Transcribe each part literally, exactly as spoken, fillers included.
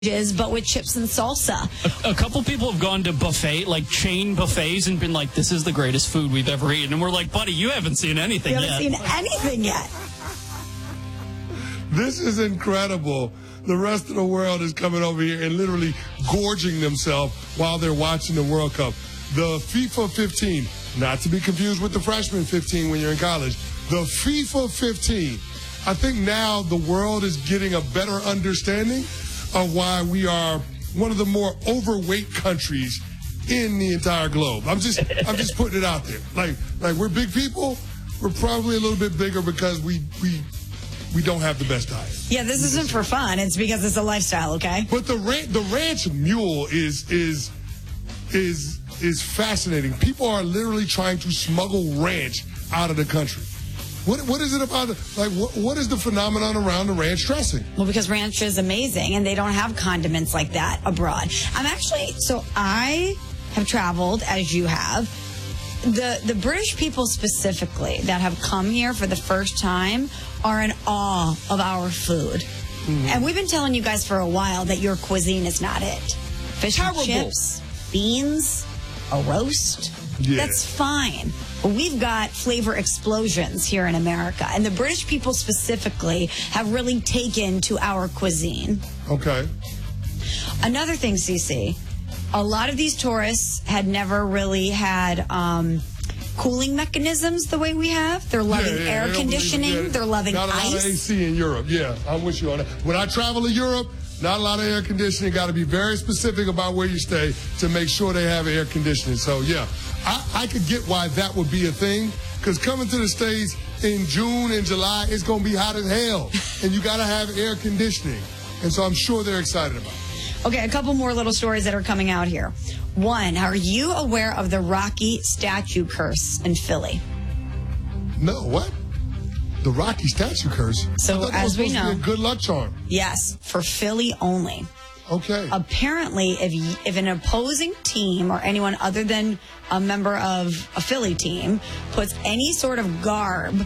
but with chips and salsa. A, a couple people have gone to buffet, like chain buffets, and been like, this is the greatest food we've ever eaten. And we're like, buddy, you haven't seen anything You yet. haven't seen anything yet. This is incredible. The rest of the world is coming over here and literally gorging themselves while they're watching the World Cup. The FIFA fifteen, not to be confused with the freshman fifteen when you're in college, the FIFA fifteen. I think now the world is getting a better understanding of why we are one of the more overweight countries in the entire globe. I'm just I'm just putting it out there. Like like we're big people. We're probably a little bit bigger because we we we don't have the best diet. Yeah, this isn't for fun. It's because it's a lifestyle, okay? But the ran- the ranch mule is is is is fascinating. People are literally trying to smuggle ranch out of the country. What what is it about? Like what what is the phenomenon around the ranch dressing? Well, because ranch is amazing, and they don't have condiments like that abroad. I'm actually so I have traveled as you have. The the British people specifically that have come here for the first time are in awe of our food, mm. and we've been telling you guys for a while that your cuisine is not it. Fish Terrible. and chips, beans, a roast. Yeah. That's fine. But we've got flavor explosions here in America. And the British people specifically have really taken to our cuisine. Okay. Another thing, Cece, a lot of these tourists had never really had um, cooling mechanisms the way we have. They're loving yeah, yeah, air they conditioning. yeah, They're loving not ice. Not a lot of A C in Europe. Yeah, I'm with you on that. When I travel to Europe, not a lot of air conditioning. Got to be very specific about where you stay to make sure they have air conditioning. So, yeah, I, I could get why that would be a thing. Because coming to the States in June and July, it's going to be hot as hell. And you got to have air conditioning. And so I'm sure they're excited about it. Okay, a couple more little stories that are coming out here. One, are you aware of the Rocky statue curse in Philly? No, what? The Rocky statue curse? So, as we know, to be a good luck charm. Yes, for Philly only. Okay. Apparently, if you, if an opposing team or anyone other than a member of a Philly team puts any sort of garb,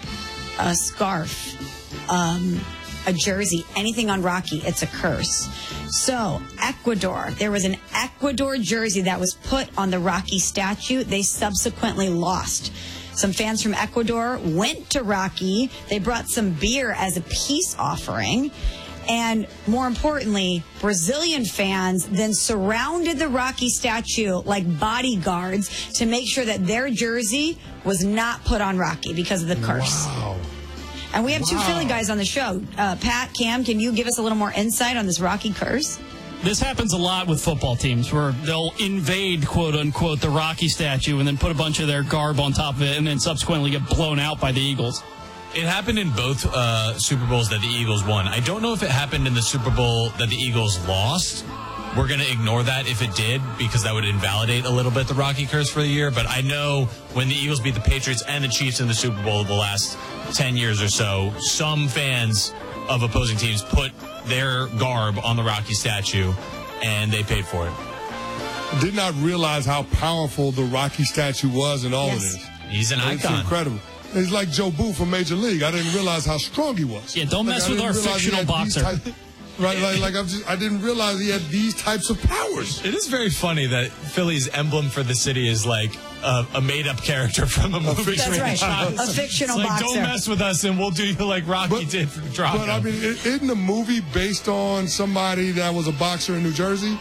a scarf, um, a jersey, anything on Rocky, it's a curse. So, Ecuador, there was an Ecuador jersey that was put on the Rocky statue. They subsequently lost. Some fans from Ecuador went to Rocky. They brought some beer as a peace offering. And more importantly, Brazilian fans then surrounded the Rocky statue like bodyguards to make sure that their jersey was not put on Rocky because of the curse. Wow. And we have wow. two Philly guys on the show. Uh, Pat, Cam, can you give us a little more insight on this Rocky curse? This happens a lot with football teams where they'll invade, quote unquote, the Rocky statue and then put a bunch of their garb on top of it and then subsequently get blown out by the Eagles. It happened in both uh, Super Bowls that the Eagles won. I don't know if it happened in the Super Bowl that the Eagles lost. We're going to ignore that if it did, because that would invalidate a little bit the Rocky curse for the year. But I know when the Eagles beat the Patriots and the Chiefs in the Super Bowl the last ten years or so, some fans of opposing teams put their garb on the Rocky statue, and they paid for it. Did not realize how powerful the Rocky statue was in all Yes. of this. He's an It's icon. incredible. It's like Joe Booth from Major League. I didn't realize how strong he was. Yeah, don't Like, mess I with didn't our realize he fictional had these boxer. type- right, like, like I'm just, I didn't realize he had these types of powers. It is very funny that Philly's emblem for the city is like a, a made-up character from a movie. That's right. franchise. A fictional It's like, boxer. don't mess with us and we'll do you like Rocky But- did for Drago. But I mean, i- isn't the movie based on somebody that was a boxer in New Jersey?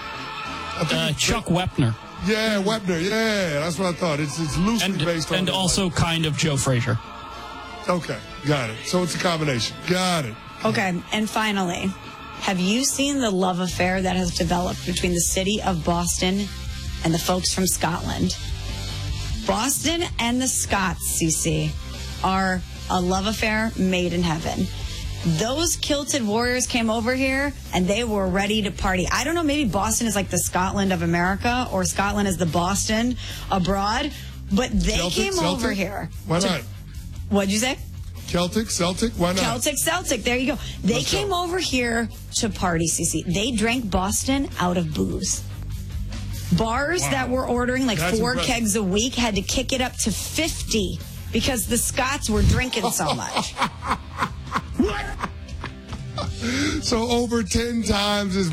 I think Uh, it's- Chuck Wepner. Yeah, Webner. Yeah, that's what I thought. It's it's loosely And, based on. and that, also like- kind of Joe Frazier. Okay, got it. So it's a combination. Got it. Okay, and finally, have you seen the love affair that has developed between the city of Boston and the folks from Scotland? Boston and the Scots, Cece, are a love affair made in heaven. Those kilted warriors came over here and they were ready to party. I don't know, maybe Boston is like the Scotland of America or Scotland is the Boston abroad, but they Celtic, came Celtic? over here. Why to- not? What'd you say? Celtic, Celtic. Why not? Celtic, Celtic. There you go. They Let's came go. over here to party, Cece. They drank Boston out of booze. Bars Wow. that were ordering like That's four impressive. kegs a week had to kick it up to fifty because the Scots were drinking so much. So over ten times as